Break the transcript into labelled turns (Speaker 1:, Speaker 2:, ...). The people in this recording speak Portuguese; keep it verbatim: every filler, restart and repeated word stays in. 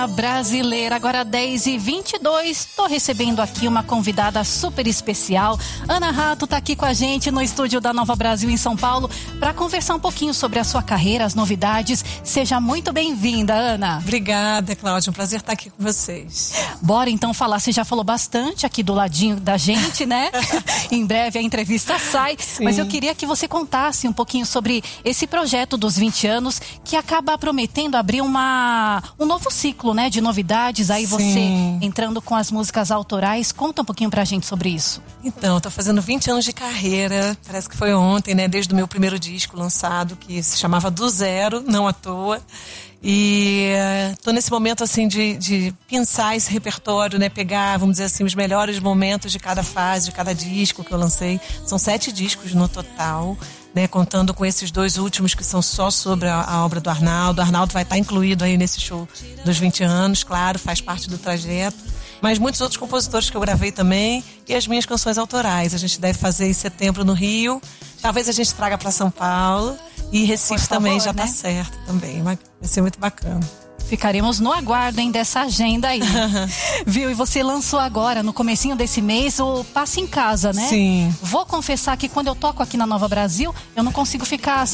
Speaker 1: Brasileira, agora dez e vinte e dois, tô recebendo aqui uma convidada super especial. Ana Rato tá aqui com a gente no estúdio da Nova Brasil em São Paulo para conversar um pouquinho sobre a sua carreira, as novidades. Seja muito bem-vinda, Ana.
Speaker 2: Obrigada, Cláudia, um prazer estar aqui com vocês.
Speaker 1: Bora então falar, você já falou bastante aqui do ladinho da gente, né? Em breve a entrevista sai,
Speaker 2: Sim.
Speaker 1: Mas eu queria que você contasse um pouquinho sobre esse projeto dos vinte anos que acaba prometendo abrir uma, um novo ciclo, né, de novidades, aí você
Speaker 2: Sim.
Speaker 1: entrando com as músicas autorais. Conta um pouquinho pra gente sobre isso.
Speaker 2: Então, eu tô fazendo vinte anos de carreira, parece que foi ontem, né, desde o meu primeiro disco lançado, que se chamava Do Zero, não à toa. E uh, tô nesse momento, assim, de, de pensar esse repertório, né, pegar, vamos dizer assim, os melhores momentos de cada fase, de cada disco que eu lancei. São sete discos no total, né, contando com esses dois últimos que são só sobre a, a obra do Arnaldo. O Arnaldo vai estar incluído aí nesse show dos vinte anos, claro, faz parte do trajeto. Mas muitos outros compositores que eu gravei também e as minhas canções autorais. A gente deve fazer em setembro no Rio. Talvez a gente traga para São Paulo. E Recife
Speaker 1: favor,
Speaker 2: também já
Speaker 1: né?
Speaker 2: tá certo também. Vai ser muito bacana.
Speaker 1: Ficaremos no aguardo, hein, dessa agenda aí. Viu? E você lançou agora, no comecinho desse mês, o Passa em Casa, né?
Speaker 2: Sim.
Speaker 1: Vou confessar que quando eu toco aqui na Nova Brasil, eu não consigo ficar